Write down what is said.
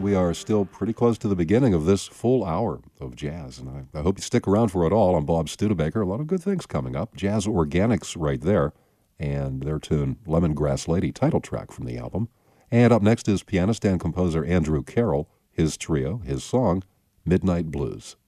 we are still pretty close to the beginning of this full hour of jazz, and I hope you stick around for it all. I'm Bob Studebaker. A lot of good things coming up. Jazz Organics right there, and their tune Lemongrass Lady, title track from the album. And up next is pianist and composer Andrew Carroll, his trio, his song, Midnight Blues.